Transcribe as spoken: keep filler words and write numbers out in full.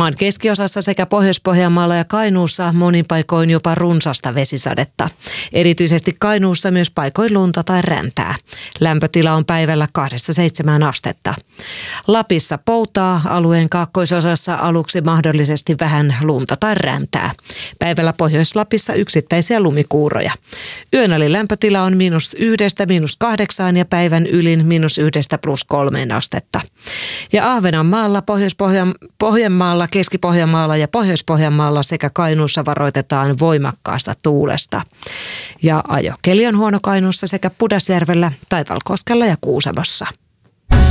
Maan keskiosassa sekä Pohjois-Pohjanmaalla ja Kainuussa monin paikoin jopa runsasta vesisadetta. Erityisesti Kainuussa myös paikoin lunta tai räntää. Lämpötila on päivällä kahdesta seitsemään astetta. Lapissa poutaa, alueen kaakkoisosassa aluksi mahdollisesti vähän lunta tai räntää. Päivällä Pohjois-Lapissa yksittäisiä lumikuuroja. Yön ali lämpötila on miinus yhdestä miinus kahdeksaan ja päivän ylin miinus yhdestä plus kolmeen astetta. Ja Ahvenanmaalla, Pohjois-Pohjanmaalla, Keski-Pohjanmaalla ja Pohjois-Pohjanmaalla sekä Kainuussa varoitetaan voimakkaasta tuulesta. Ja ajokeli on huono Kainuussa sekä Pudasjärvellä, Taivalkoskella ja Kuusamossa.